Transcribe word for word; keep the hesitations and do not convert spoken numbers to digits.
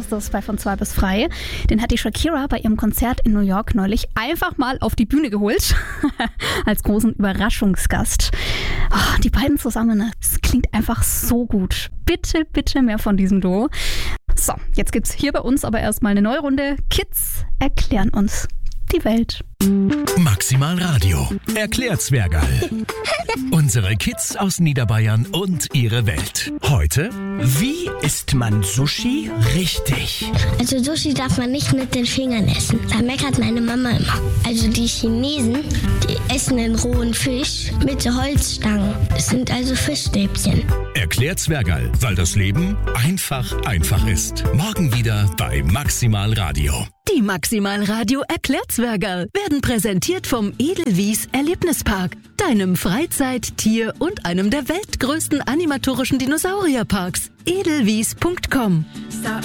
ist das bei Von zwei bis frei. Den hat die Shakira bei ihrem Konzert in New York neulich einfach mal auf die Bühne geholt. Als großen Überraschungsgast. Oh, die beiden zusammen, das klingt einfach so gut. Bitte, bitte mehr von diesem Duo. So, jetzt gibt's hier bei uns aber erstmal eine neue Runde. Kids erklären uns die Welt. Maximal Radio erklärt Zwergerl. Unsere Kids aus Niederbayern und ihre Welt. Heute: Wie isst man Sushi richtig? Also Sushi darf man nicht mit den Fingern essen. Da meckert meine Mama immer. Also die Chinesen, die essen den rohen Fisch mit so Holzstangen. Das sind also Fischstäbchen. Erklärt Zwergerl, weil das Leben einfach einfach ist. Morgen wieder bei Maximal Radio. Die Maximal Radio erklärt Zwergerl werden präsentiert vom Edelwies Erlebnispark, deinem Freizeit-, Tier- und einem der weltgrößten animatorischen Dinosaurierparks. edelwies punkt com